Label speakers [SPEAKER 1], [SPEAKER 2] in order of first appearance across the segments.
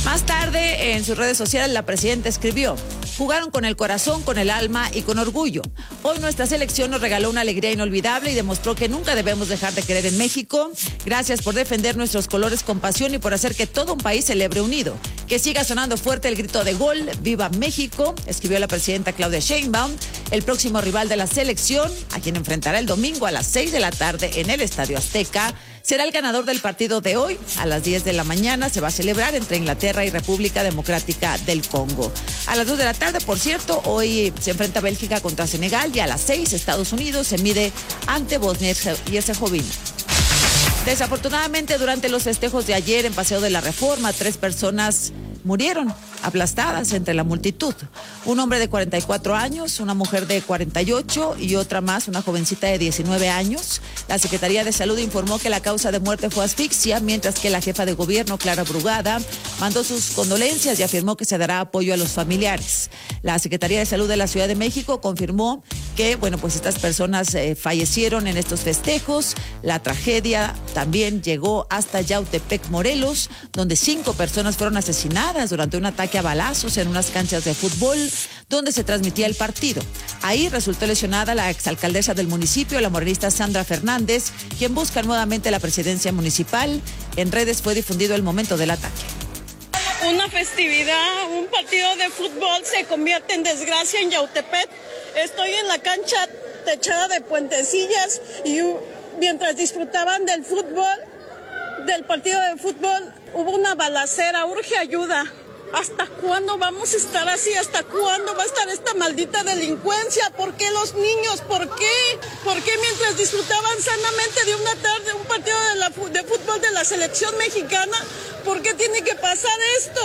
[SPEAKER 1] Más tarde, en sus redes sociales, la presidenta escribió: jugaron con el corazón, con el alma y con orgullo. Hoy nuestra selección nos regaló una alegría inolvidable y demostró que nunca debemos dejar de querer en México. Gracias por defender nuestros colores con pasión y por hacer que todo un país celebre unido. Que siga sonando fuerte el grito de gol, ¡viva México!, escribió la presidenta Claudia Sheinbaum. El próximo rival de la selección, a quien enfrentará el domingo a las 6 de la tarde en el Estadio Azteca, será el ganador del partido de hoy. A las 10 de la mañana se va a celebrar entre Inglaterra y República Democrática del Congo. A las 2 de la tarde, por cierto, hoy se enfrenta Bélgica contra Senegal y a las 6 Estados Unidos se mide ante Bosnia y Herzegovina. Desafortunadamente, durante los festejos de ayer en Paseo de la Reforma, 3 personas murieron aplastadas entre la multitud. Un hombre de 44 años, una mujer de 48 y otra más, una jovencita de 19 años. La Secretaría de Salud informó que la causa de muerte fue asfixia, mientras que la jefa de gobierno, Clara Brugada, mandó sus condolencias y afirmó que se dará apoyo a los familiares. La Secretaría de Salud de la Ciudad de México confirmó que, estas personas fallecieron en estos festejos. La tragedia también llegó hasta Yautepec, Morelos, donde 5 personas fueron asesinadas durante un ataque a balazos en unas canchas de fútbol donde se transmitía el partido. Ahí resultó lesionada la exalcaldesa del municipio, la morenista Sandra Fernández, quien busca nuevamente la presidencia municipal. En redes fue difundido el momento del ataque.
[SPEAKER 2] Una festividad, un partido de fútbol se convierte en desgracia en Yautepec. Estoy en la cancha techada de puentecillas y mientras disfrutaban del fútbol, del partido de fútbol, hubo una balacera. Urge ayuda. ¿Hasta cuándo vamos a estar así? ¿Hasta cuándo va a estar esta maldita delincuencia? ¿Por qué los niños? ¿Por qué? ¿Por qué mientras disfrutaban sanamente de una tarde un partido de fútbol de la selección mexicana? ¿Por qué tiene que pasar esto?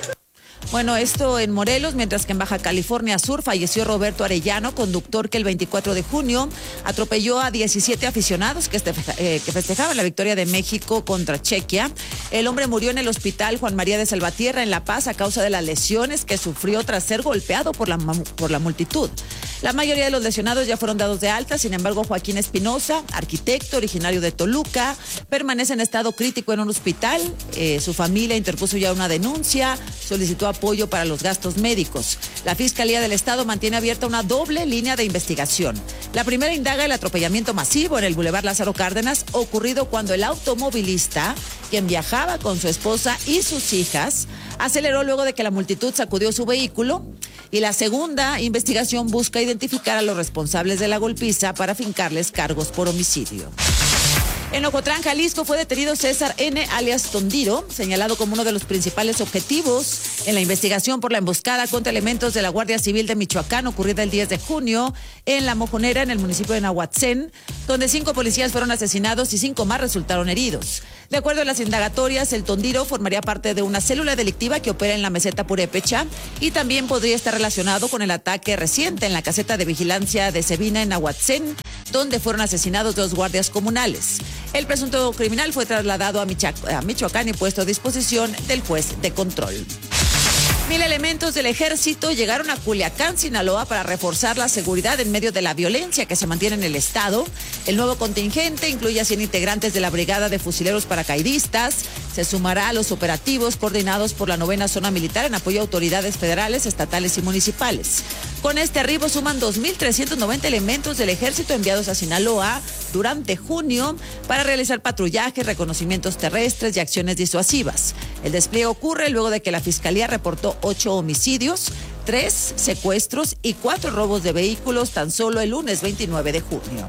[SPEAKER 1] Esto en Morelos, mientras que en Baja California Sur falleció Roberto Arellano, conductor que el 24 de junio atropelló a 17 aficionados que festejaban la victoria de México contra Chequia. El hombre murió en el hospital Juan María de Salvatierra en La Paz a causa de las lesiones que sufrió tras ser golpeado por la multitud. La mayoría de los lesionados ya fueron dados de alta. Sin embargo, Joaquín Espinosa, arquitecto originario de Toluca, permanece en estado crítico en un hospital. Su familia interpuso ya una denuncia, solicitó apoyo para los gastos médicos. La Fiscalía del Estado mantiene abierta una doble línea de investigación. La primera indaga el atropellamiento masivo en el Boulevard Lázaro Cárdenas, ocurrido cuando el automovilista, quien viajaba con su esposa y sus hijas, aceleró luego de que la multitud sacudió su vehículo. Y la segunda investigación busca identificar a los responsables de la golpiza para fincarles cargos por homicidio. En Ocotlán, Jalisco, fue detenido César N., alias Tondiro, señalado como uno de los principales objetivos en la investigación por la emboscada contra elementos de la Guardia Civil de Michoacán, ocurrida el 10 de junio en La Mojonera, en el municipio de Nahuatzén, donde 5 policías fueron asesinados y 5 más resultaron heridos. De acuerdo a las indagatorias, el Tondiro formaría parte de una célula delictiva que opera en la meseta Purépecha y también podría estar relacionado con el ataque reciente en la caseta de vigilancia de Cebina en Nahuatzén, donde fueron asesinados 2 guardias comunales. El presunto criminal fue trasladado a Michoacán y puesto a disposición del juez de control. 1000 elementos del ejército llegaron a Culiacán, Sinaloa, para reforzar la seguridad en medio de la violencia que se mantiene en el estado. El nuevo contingente incluye a 100 integrantes de la Brigada de Fusileros Paracaidistas. Se sumará a los operativos coordinados por la 9ª Zona Militar en apoyo a autoridades federales, estatales y municipales. Con este arribo suman 2.390 elementos del ejército enviados a Sinaloa durante junio para realizar patrullajes, reconocimientos terrestres y acciones disuasivas. El despliegue ocurre luego de que la Fiscalía reportó 8 homicidios, 3 secuestros y 4 robos de vehículos tan solo el lunes 29 de junio.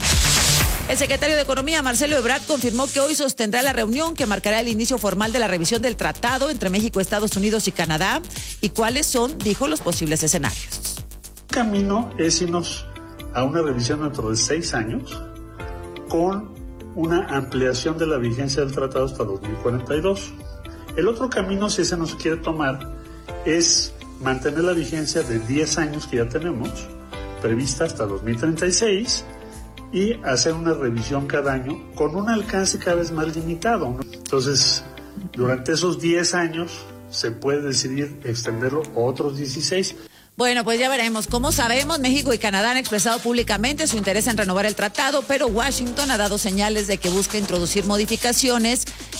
[SPEAKER 1] El secretario de Economía, Marcelo Ebrard, confirmó que hoy sostendrá la reunión que marcará el inicio formal de la revisión del tratado entre México, Estados Unidos y Canadá. ¿Y cuáles son, dijo, los posibles escenarios?
[SPEAKER 3] El camino es irnos a una revisión dentro de 6 años con una ampliación de la vigencia del tratado hasta 2042. El otro camino, si ese no se quiere tomar, es mantener la vigencia de 10 años que ya tenemos, prevista hasta 2036, y hacer una revisión cada año con un alcance cada vez más limitado, ¿no? Entonces, durante esos 10 años se puede decidir extenderlo a otros 16.
[SPEAKER 1] Bueno, pues ya veremos. Como sabemos, México y Canadá han expresado públicamente su interés en renovar el tratado, pero Washington ha dado señales de que busca introducir modificaciones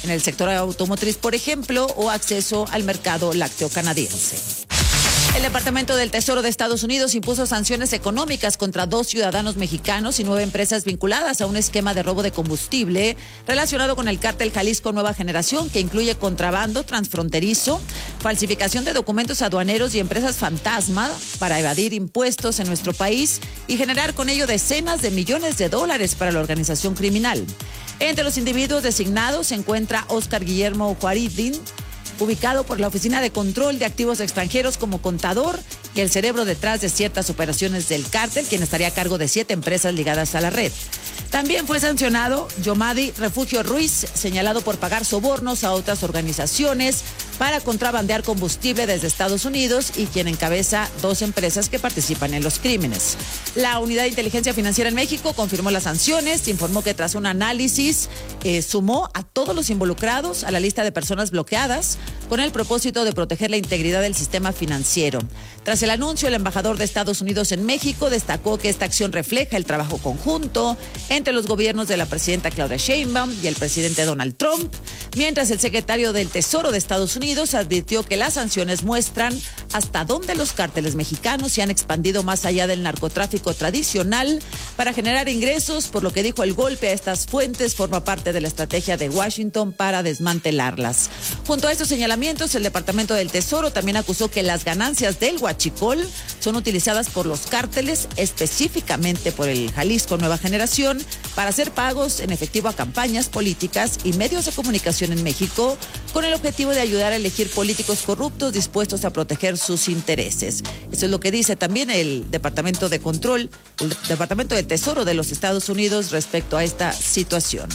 [SPEAKER 1] en el sector automotriz, por ejemplo, o acceso al mercado lácteo canadiense. El Departamento del Tesoro de Estados Unidos impuso sanciones económicas contra 2 ciudadanos mexicanos y 9 empresas vinculadas a un esquema de robo de combustible relacionado con el cártel Jalisco Nueva Generación, que incluye contrabando transfronterizo, falsificación de documentos aduaneros y empresas fantasma para evadir impuestos en nuestro país y generar con ello decenas de millones de dólares para la organización criminal. Entre los individuos designados se encuentra Oscar Guillermo Juaridín, ubicado por la Oficina de Control de Activos Extranjeros como contador y el cerebro detrás de ciertas operaciones del cártel, quien estaría a cargo de 7 empresas ligadas a la red. También fue sancionado Yomadi Refugio Ruiz, señalado por pagar sobornos a otras organizaciones para contrabandear combustible desde Estados Unidos y quien encabeza 2 empresas que participan en los crímenes. La Unidad de Inteligencia Financiera en México confirmó las sanciones, informó que tras un análisis sumó a todos los involucrados a la lista de personas bloqueadas con el propósito de proteger la integridad del sistema financiero. Tras el anuncio, el embajador de Estados Unidos en México destacó que esta acción refleja el trabajo conjunto entre los gobiernos de la presidenta Claudia Sheinbaum y el presidente Donald Trump, mientras el secretario del Tesoro de Estados Unidos advirtió que las sanciones muestran hasta dónde los cárteles mexicanos se han expandido más allá del narcotráfico tradicional para generar ingresos, por lo que dijo el golpe a estas fuentes forma parte de la estrategia de Washington para desmantelarlas. Junto a estos señalamientos, el Departamento del Tesoro también acusó que las ganancias del huachicol son utilizadas por los cárteles, específicamente por el Jalisco Nueva Generación, para hacer pagos en efectivo a campañas políticas y medios de comunicación en México, con el objetivo de ayudar a elegir políticos corruptos dispuestos a proteger sus intereses. Eso es lo que dice también el Departamento de Control, el Departamento del Tesoro de los Estados Unidos respecto a esta situación.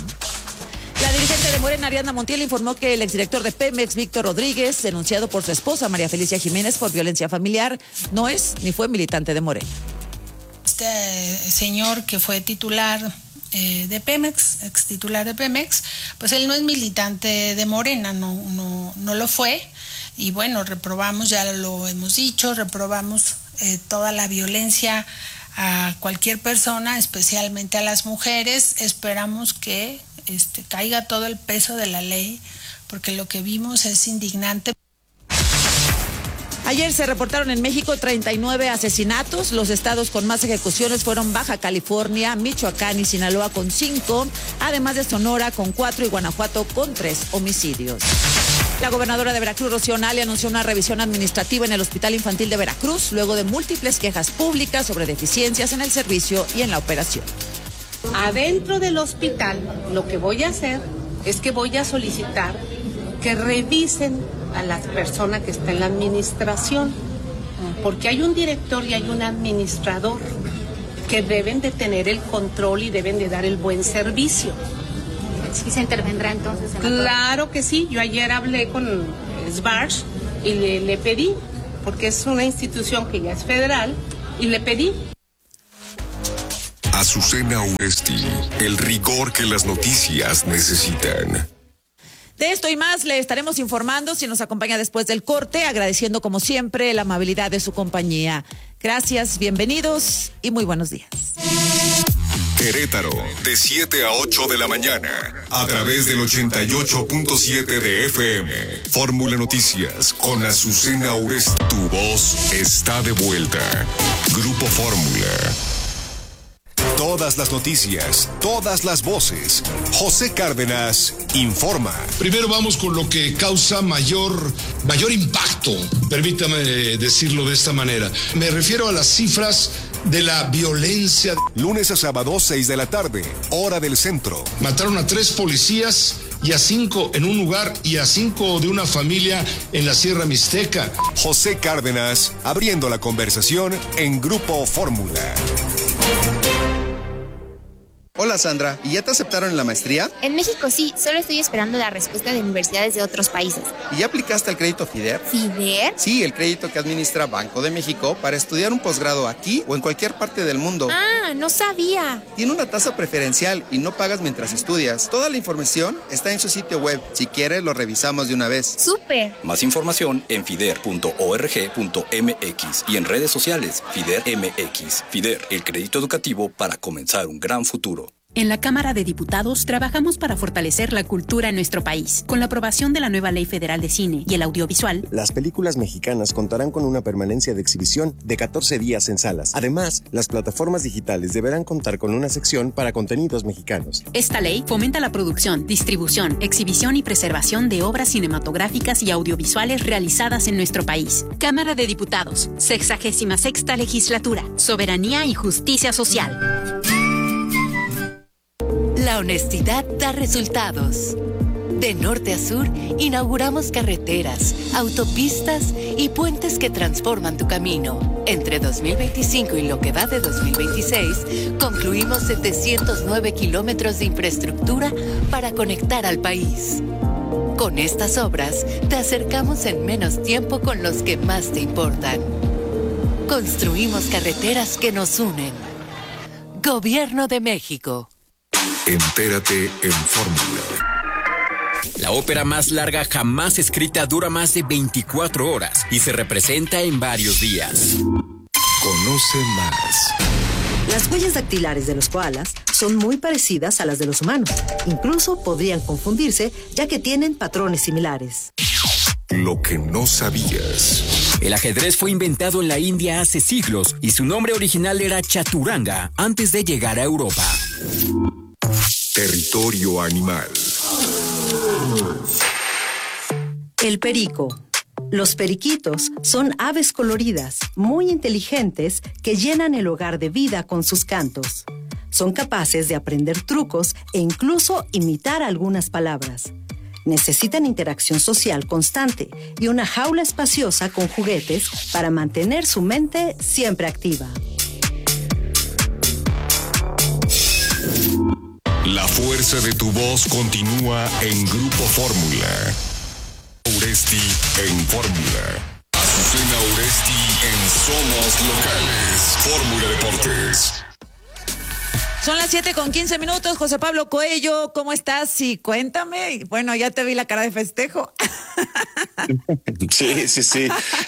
[SPEAKER 1] La dirigente de Morena, Ariadna Montiel, informó que el exdirector de Pemex, Víctor Rodríguez, denunciado por su esposa, María Felicia Jiménez, por violencia familiar, no es ni fue militante de Morena.
[SPEAKER 4] Este señor que fue titular de Pemex, ex titular de Pemex, pues él no es militante de Morena, no lo fue. Y bueno, reprobamos, ya lo hemos dicho, reprobamos toda la violencia a cualquier persona, especialmente a las mujeres. Esperamos que caiga todo el peso de la ley, porque lo que vimos es indignante.
[SPEAKER 1] Ayer se reportaron en México 39 asesinatos. Los estados con más ejecuciones fueron Baja California, Michoacán y Sinaloa con 5, además de Sonora con 4 y Guanajuato con 3 homicidios. La gobernadora de Veracruz, Rocío Nale, anunció una revisión administrativa en el Hospital Infantil de Veracruz, luego de múltiples quejas públicas sobre deficiencias en el servicio y en la operación.
[SPEAKER 5] Adentro del hospital, lo que voy a hacer es que voy a solicitar que revisen a la persona que está en la administración, porque hay un director y hay un administrador que deben de tener el control y deben de dar el buen servicio.
[SPEAKER 6] ¿Sí se intervendrá entonces en la
[SPEAKER 5] Claro que sí, yo ayer hablé con SBARS y le pedí, porque es una institución que ya es federal, y le pedí.
[SPEAKER 7] Azucena Uresti, el rigor que las noticias necesitan.
[SPEAKER 1] De esto y más le estaremos informando si nos acompaña después del corte, agradeciendo como siempre la amabilidad de su compañía. Gracias, bienvenidos y muy buenos días.
[SPEAKER 7] Querétaro, de 7 a 8 de la mañana, a través del 88.7 de FM. Fórmula Noticias con Azucena Uresti. Tu voz está de vuelta. Grupo Fórmula. Todas las noticias, todas las voces. José Cárdenas informa.
[SPEAKER 8] Primero vamos con lo que causa mayor impacto, permítame decirlo de esta manera. Me refiero a las cifras de la violencia.
[SPEAKER 7] Lunes a sábado, 6 de la tarde, hora del centro.
[SPEAKER 8] Mataron a 3 policías y a 5 en un lugar y a 5 de una familia en la Sierra Mixteca.
[SPEAKER 7] José Cárdenas, abriendo la conversación en Grupo Fórmula.
[SPEAKER 9] Hola Sandra, ¿y ya te aceptaron en la maestría?
[SPEAKER 6] En México sí, solo estoy esperando la respuesta de universidades de otros países.
[SPEAKER 9] ¿Y ya aplicaste al crédito FIDER?
[SPEAKER 6] ¿FIDER?
[SPEAKER 9] Sí, el crédito que administra Banco de México para estudiar un posgrado aquí o en cualquier parte del mundo.
[SPEAKER 6] Ah, no sabía.
[SPEAKER 9] Tiene una tasa preferencial y no pagas mientras estudias. Toda la información está en su sitio web. Si quieres, lo revisamos de una vez.
[SPEAKER 6] ¡Súper!
[SPEAKER 10] Más información en fider.org.mx y en redes sociales FIDER MX. FIDER, el crédito educativo para comenzar un gran futuro. En la Cámara de Diputados trabajamos para fortalecer la cultura en nuestro país. Con la aprobación de la nueva Ley Federal de Cine y el Audiovisual,
[SPEAKER 11] las películas mexicanas contarán con una permanencia de exhibición de 14 días en salas. Además, las plataformas digitales deberán contar con una sección para contenidos mexicanos.
[SPEAKER 10] Esta ley fomenta la producción, distribución, exhibición y preservación de obras cinematográficas y audiovisuales realizadas en nuestro país. Cámara de Diputados, 66ª Legislatura, Soberanía y Justicia Social.
[SPEAKER 12] La honestidad da resultados. De norte a sur, inauguramos carreteras, autopistas y puentes que transforman tu camino. Entre 2025 y lo que va de 2026, concluimos 709 kilómetros de infraestructura para conectar al país. Con estas obras, te acercamos en menos tiempo con los que más te importan. Construimos carreteras que nos unen. Gobierno de México.
[SPEAKER 7] Entérate en Fórmula.
[SPEAKER 13] La ópera más larga jamás escrita dura más de 24 horas y se representa en varios días.
[SPEAKER 7] Conoce más.
[SPEAKER 14] Las huellas dactilares de los koalas son muy parecidas a las de los humanos. Incluso podrían confundirse, ya que tienen patrones similares.
[SPEAKER 7] Lo que no sabías.
[SPEAKER 13] El ajedrez fue inventado en la India hace siglos y su nombre original era chaturanga antes de llegar a Europa.
[SPEAKER 7] Territorio animal.
[SPEAKER 14] El perico. Los periquitos son aves coloridas, muy inteligentes, que llenan el hogar de vida con sus cantos. Son capaces de aprender trucos e incluso imitar algunas palabras. Necesitan interacción social constante y una jaula espaciosa con juguetes para mantener su mente siempre activa.
[SPEAKER 7] La fuerza de tu voz continúa en Grupo Fórmula. Uresti en Fórmula. Azucena Uresti en Somos Locales. Fórmula Deportes.
[SPEAKER 1] Son las 7:15. José Pablo Coello, ¿cómo estás? Y cuéntame. Bueno, ya te vi la cara de festejo.
[SPEAKER 15] Sí.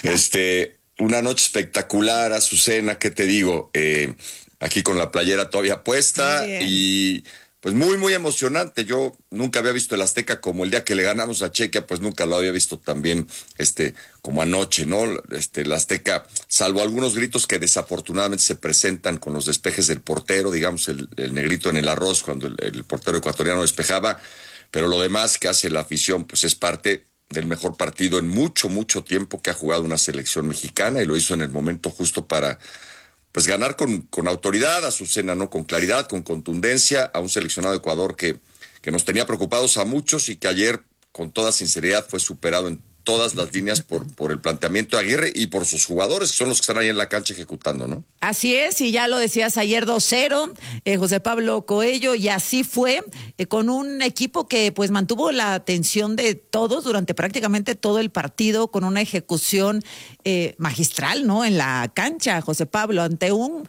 [SPEAKER 15] Una noche espectacular, Azucena, ¿qué te digo? Aquí con la playera todavía puesta y pues muy, muy emocionante. Yo nunca había visto el Azteca como el día que le ganamos a Chequia, pues nunca lo había visto tan bien como anoche, ¿no? El Azteca, salvo algunos gritos que desafortunadamente se presentan con los despejes del portero, digamos el negrito en el arroz cuando el portero ecuatoriano despejaba, pero lo demás que hace la afición, pues es parte del mejor partido en mucho, mucho tiempo que ha jugado una selección mexicana y lo hizo en el momento justo para pues ganar con autoridad, Azucena, ¿no? Con claridad, con contundencia, a un seleccionado de Ecuador que nos tenía preocupados a muchos y que ayer, con toda sinceridad, fue superado en todas las líneas por el planteamiento de Aguirre y por sus jugadores, que son los que están ahí en la cancha ejecutando, ¿no?
[SPEAKER 1] Así es, y ya lo decías ayer 2-0, José Pablo Coello, y así fue, con un equipo que pues mantuvo la atención de todos durante prácticamente todo el partido, con una ejecución magistral, ¿no? En la cancha, José Pablo, ante un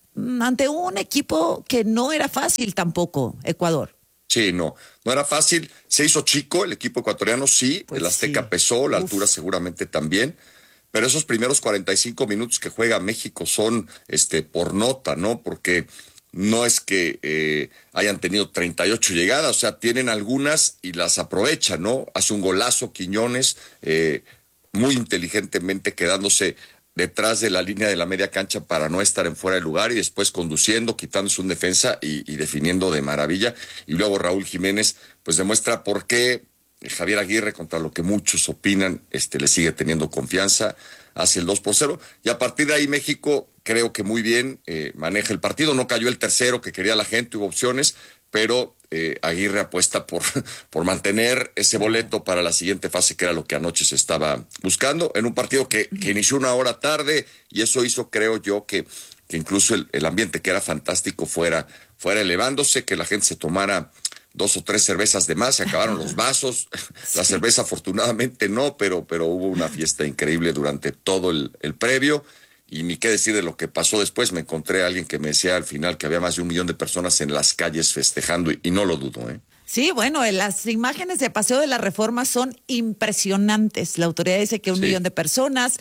[SPEAKER 1] equipo que no era fácil tampoco, Ecuador.
[SPEAKER 15] Sí, no era fácil, se hizo chico el equipo ecuatoriano, sí, pues el Azteca sí pesó, la altura seguramente también, pero esos primeros 45 minutos que juega México son por nota, ¿no? Porque no es que hayan tenido 38 llegadas, o sea, tienen algunas y las aprovechan, ¿no? Hace un golazo Quiñones, muy inteligentemente quedándose detrás de la línea de la media cancha para no estar en fuera de lugar y después conduciendo, quitándose un defensa y definiendo de maravilla. Y luego Raúl Jiménez pues demuestra por qué Javier Aguirre, contra lo que muchos opinan, le sigue teniendo confianza, hace el 2-0. Y a partir de ahí México creo que muy bien maneja el partido. No cayó el tercero que quería la gente, hubo opciones, pero Aguirre apuesta por mantener ese boleto para la siguiente fase, que era lo que anoche se estaba buscando, en un partido que inició una hora tarde, y eso hizo, creo yo, que incluso el ambiente, que era fantástico, fuera elevándose, que la gente se tomara 2 o 3 cervezas de más, se acabaron los vasos, la cerveza afortunadamente no, pero hubo una fiesta increíble durante todo el previo. Y ni qué decir de lo que pasó después. Me encontré a alguien que me decía al final que había más de 1 millón de personas en las calles festejando, y no lo dudo, ¿eh?
[SPEAKER 1] Sí, bueno, las imágenes de Paseo de la Reforma son impresionantes. La autoridad dice que 1 millón de personas,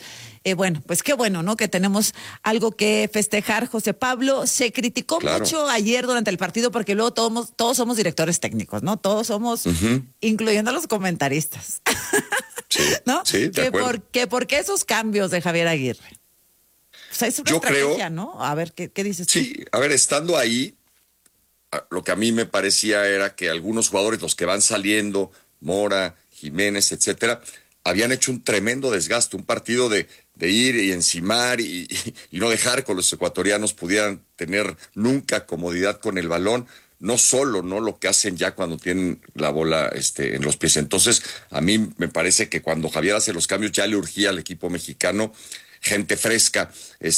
[SPEAKER 1] bueno, pues qué bueno, ¿no? Que tenemos algo que festejar, José Pablo. Se criticó mucho ayer durante el partido porque luego todos somos directores técnicos, ¿no? Todos somos, incluyendo a los comentaristas.
[SPEAKER 15] Sí,
[SPEAKER 1] ¿no?
[SPEAKER 15] Sí, de acuerdo.
[SPEAKER 1] ¿Por qué esos cambios de Javier Aguirre? O sea, es una estrategia, ¿no? A ver, ¿qué dices tú?
[SPEAKER 15] Sí, a ver, estando ahí, lo que a mí me parecía era que algunos jugadores, los que van saliendo, Mora, Jiménez, etcétera, habían hecho un tremendo desgaste, un partido de ir y encimar y no dejar que los ecuatorianos pudieran tener nunca comodidad con el balón. No solo, ¿no? Lo que hacen ya cuando tienen la bola en los pies. Entonces, a mí me parece que cuando Javier hace los cambios ya le urgía al equipo mexicano gente fresca.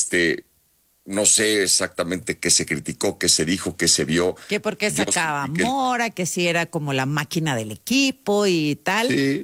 [SPEAKER 15] No sé exactamente qué se criticó, qué se dijo, qué se vio.
[SPEAKER 1] Que por qué sacaba Mora, que si era como la máquina del equipo y tal.
[SPEAKER 15] Sí.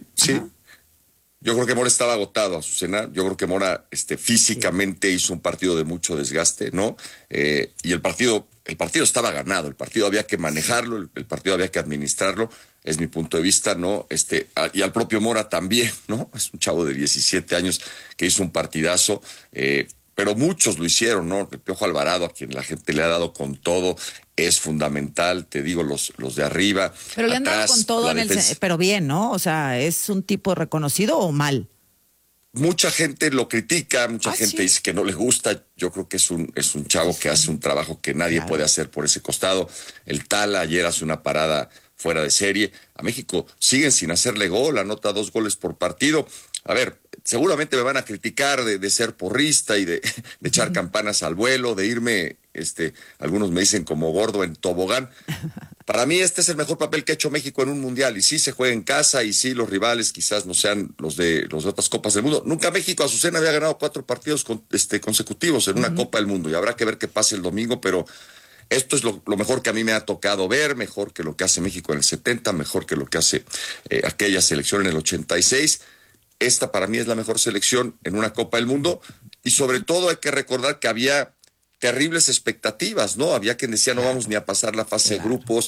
[SPEAKER 15] Yo creo que Mora estaba agotado, Azucena. Yo creo que Mora físicamente hizo un partido de mucho desgaste, ¿no? Y el partido estaba ganado, el partido había que manejarlo, el partido había que administrarlo, es mi punto de vista, ¿no? Y al propio Mora también, ¿no? Es un chavo de 17 años que hizo un partidazo, pero muchos lo hicieron, ¿no? El Piojo Alvarado, a quien la gente le ha dado con todo, es fundamental, te digo, los de arriba.
[SPEAKER 1] Pero le han dado con todo pero bien, ¿no? O sea, ¿es un tipo reconocido o mal?
[SPEAKER 15] Mucha gente lo critica, mucha gente dice que no le gusta. Yo creo que es un chavo que hace un trabajo que nadie puede hacer por ese costado. El Tala ayer hace una parada fuera de serie. A México siguen sin hacerle gol, anota 2 goles por partido. A ver, seguramente me van a criticar de ser porrista y de echar campanas al vuelo, de irme, algunos me dicen como gordo en tobogán. Para mí este es el mejor papel que ha hecho México en un mundial, y sí se juega en casa, y sí los rivales quizás no sean los de otras copas del mundo. Nunca México, Azucena, había ganado 4 partidos consecutivos en una Copa del Mundo, y habrá que ver qué pasa el domingo, pero esto es lo mejor que a mí me ha tocado ver, mejor que lo que hace México en el 70, mejor que lo que hace aquella selección en el 86. Esta para mí es la mejor selección en una Copa del Mundo, y sobre todo hay que recordar que había terribles expectativas, ¿no? Había quien decía no vamos ni a pasar la fase de grupos,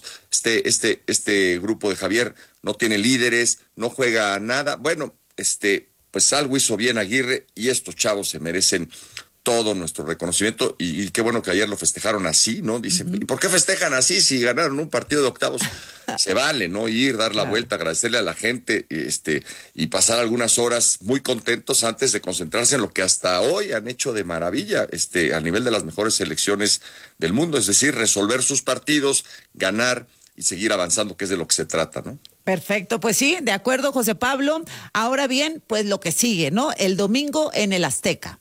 [SPEAKER 15] este grupo de Javier no tiene líderes, no juega a nada. Bueno, pues algo hizo bien Aguirre, y estos chavos se merecen todo nuestro reconocimiento, y qué bueno que ayer lo festejaron así, ¿no? Dicen, ¿y por qué festejan así si ganaron un partido de octavos? Se vale, ¿no? Ir, dar la vuelta, agradecerle a la gente, y pasar algunas horas muy contentos antes de concentrarse en lo que hasta hoy han hecho de maravilla, a nivel de las mejores selecciones del mundo, es decir, resolver sus partidos, ganar y seguir avanzando, que es de lo que se trata, ¿no?
[SPEAKER 1] Perfecto, pues sí, de acuerdo, José Pablo. Ahora bien, pues lo que sigue, ¿no? El domingo en el Azteca.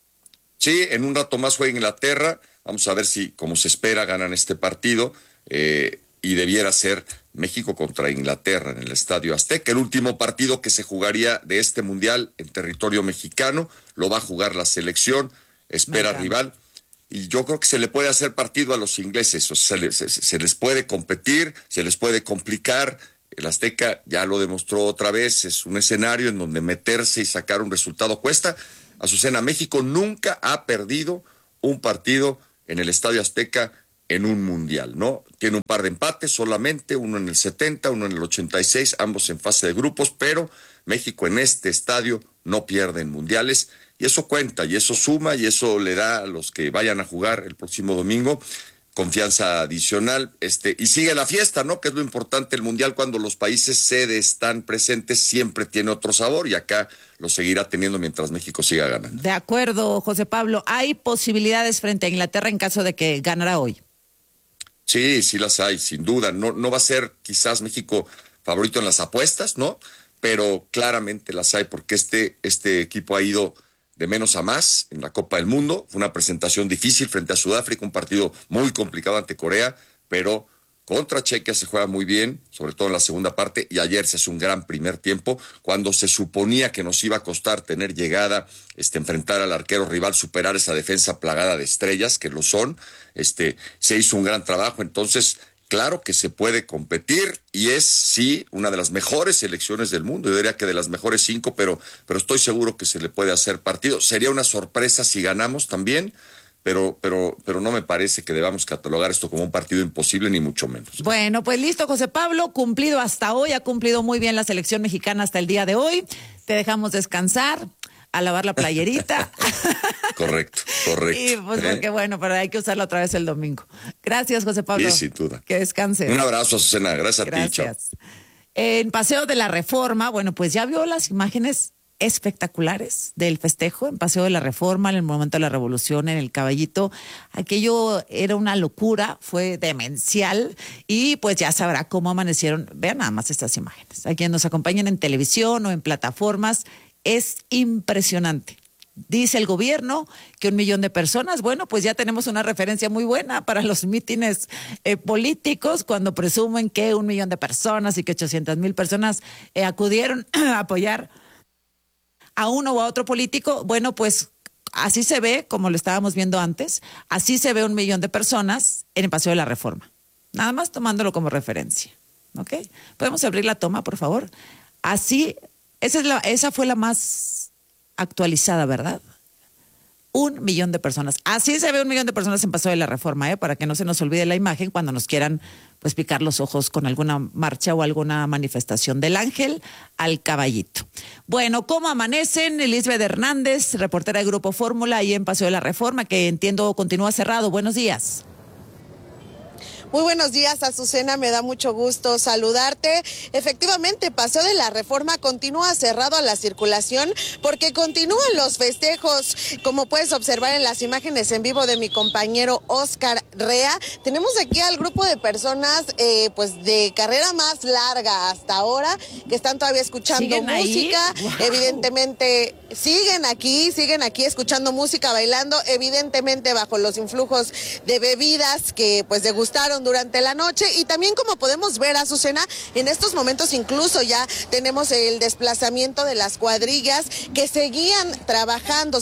[SPEAKER 15] Sí, en un rato más juega Inglaterra. Vamos a ver si, como se espera, ganan este partido. Y debiera ser México contra Inglaterra en el Estadio Azteca. El último partido que se jugaría de este mundial en territorio mexicano. Lo va a jugar la selección. Espera rival. Y yo creo que se le puede hacer partido a los ingleses. O sea, se les puede competir, se les puede complicar. El Azteca ya lo demostró otra vez. Es un escenario en donde meterse y sacar un resultado cuesta. Azucena, México nunca ha perdido un partido en el Estadio Azteca en un mundial, ¿no? Tiene un par de empates solamente, uno en el 70, uno en el 86, ambos en fase de grupos, pero México en este estadio no pierde en mundiales, y eso cuenta, y eso suma, y eso le da a los que vayan a jugar el próximo domingo confianza adicional, y sigue la fiesta, ¿no? Que es lo importante. El mundial, cuando los países sede están presentes, siempre tiene otro sabor, y acá lo seguirá teniendo mientras México siga ganando.
[SPEAKER 1] De acuerdo, José Pablo. ¿Hay posibilidades frente a Inglaterra en caso de que ganara hoy?
[SPEAKER 15] Sí, sí las hay, sin duda. No va a ser quizás México favorito en las apuestas, ¿no? Pero claramente las hay, porque este equipo ha ido de menos a más en la Copa del Mundo. Fue una presentación difícil frente a Sudáfrica, un partido muy complicado ante Corea, pero contra Chequia se juega muy bien, sobre todo en la segunda parte, y ayer se hace un gran primer tiempo, cuando se suponía que nos iba a costar tener llegada, enfrentar al arquero rival, superar esa defensa plagada de estrellas, que lo son, se hizo un gran trabajo. Entonces, claro que se puede competir, y es, sí, una de las mejores selecciones del mundo. Yo diría que de las mejores 5, pero estoy seguro que se le puede hacer partido. Sería una sorpresa si ganamos también, pero no me parece que debamos catalogar esto como un partido imposible, ni mucho menos.
[SPEAKER 1] Bueno, pues listo, José Pablo, cumplido hasta hoy, ha cumplido muy bien la selección mexicana hasta el día de hoy. Te dejamos descansar. a lavar la playerita.
[SPEAKER 15] Correcto.
[SPEAKER 1] Y pues porque bueno, pero hay que usarla otra vez el domingo. Gracias, José Pablo.
[SPEAKER 15] Sí, sin duda.
[SPEAKER 1] Que descanse.
[SPEAKER 15] Un abrazo, Azucena. Gracias a ti, chao.
[SPEAKER 1] En Paseo de la Reforma, bueno, pues ya vio las imágenes espectaculares del festejo en Paseo de la Reforma, en el momento de la Revolución, en el Caballito. Aquello era una locura, fue demencial y pues ya sabrá cómo amanecieron. Vean nada más estas imágenes. A quienes nos acompañan en televisión o en plataformas, es impresionante. Dice el gobierno que 1 millón de personas, bueno, pues ya tenemos una referencia muy buena para los mítines políticos cuando presumen que 1 millón de personas y que 800,000 personas acudieron a apoyar a uno u a otro político. Bueno, pues así se ve, como lo estábamos viendo antes, así se ve 1 millón de personas en el Paseo de la Reforma. Nada más tomándolo como referencia, ¿ok? ¿Podemos abrir la toma, por favor? Así, esa fue la más actualizada, ¿verdad? 1 millón de personas. Así se ve 1 millón de personas en Paseo de la Reforma, para que no se nos olvide la imagen cuando nos quieran pues picar los ojos con alguna marcha o alguna manifestación del Ángel al Caballito. Bueno, ¿cómo amanecen? Lisbeth Hernández, reportera de Grupo Fórmula, ahí en Paseo de la Reforma, que entiendo continúa cerrado. Buenos días.
[SPEAKER 16] Muy buenos días, Azucena, me da mucho gusto saludarte. Efectivamente, Paseo de la Reforma continúa cerrado a la circulación porque continúan los festejos. Como puedes observar en las imágenes en vivo de mi compañero Oscar Rea, tenemos aquí al grupo de personas pues de carrera más larga hasta ahora, que están todavía escuchando música. Wow. Evidentemente siguen aquí escuchando música, bailando, evidentemente bajo los influjos de bebidas que pues degustaron durante la noche. Y también, como podemos ver, Azucena, en estos momentos incluso ya tenemos el desplazamiento de las cuadrillas que seguían trabajando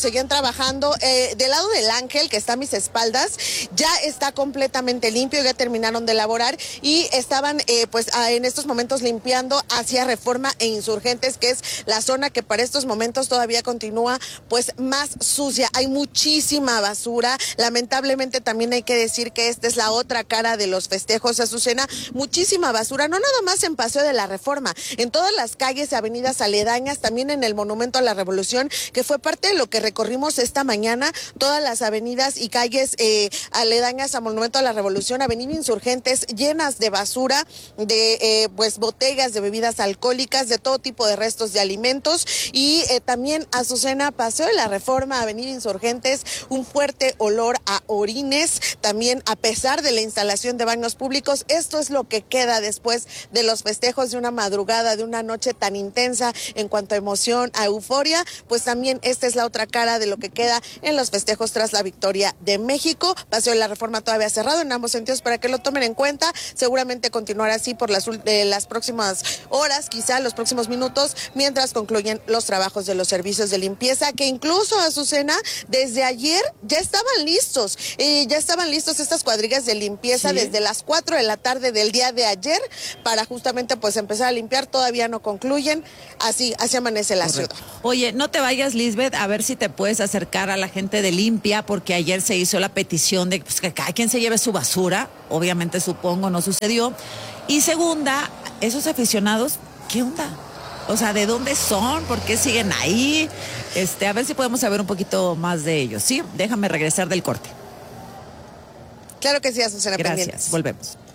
[SPEAKER 16] del lado del Ángel, que está a mis espaldas, ya está completamente limpio, ya terminaron de elaborar y estaban en estos momentos limpiando hacia Reforma e Insurgentes, que es la zona que para estos momentos todavía continúa pues más sucia. Hay muchísima basura, lamentablemente también hay que decir que esta es la otra cara de los festejos, Azucena, muchísima basura, no nada más en Paseo de la Reforma, en todas las calles y avenidas aledañas, también en el Monumento a la Revolución, que fue parte de lo que recorrimos esta mañana, todas las avenidas y calles aledañas a Monumento a la Revolución, Avenida Insurgentes, llenas de basura, de botellas de bebidas alcohólicas, de todo tipo de restos de alimentos. Y también, Azucena, Paseo de la Reforma, Avenida Insurgentes, un fuerte olor a orines, también a pesar de la instalación de baños públicos. Esto es lo que queda después de los festejos de una madrugada, de una noche tan intensa en cuanto a emoción, a euforia. Pues también esta es la otra cara de lo que queda en los festejos tras la victoria de México. Paseo de la Reforma todavía cerrado en ambos sentidos para que lo tomen en cuenta. Seguramente continuará así por las próximas horas, quizá los próximos minutos, mientras concluyen los trabajos de los servicios de limpieza, que incluso, Azucena, desde ayer ya estaban listos. Estas cuadrillas de limpieza, ¿sí? Desde las 4 de la tarde del día de ayer para justamente pues empezar a limpiar. Todavía no concluyen. Así amanece la ciudad.
[SPEAKER 1] Oye, no te vayas, Lisbeth, a ver si te puedes acercar a la gente de Limpia, porque ayer se hizo la petición de pues, que cada quien se lleve su basura. Obviamente, supongo, no sucedió. Y segunda, esos aficionados, ¿qué onda? O sea, ¿de dónde son? ¿Por qué siguen ahí? A ver si podemos saber un poquito más de ellos, ¿sí? Déjame regresar del corte.
[SPEAKER 16] Claro que sí, Azucena.
[SPEAKER 1] Gracias, volvemos.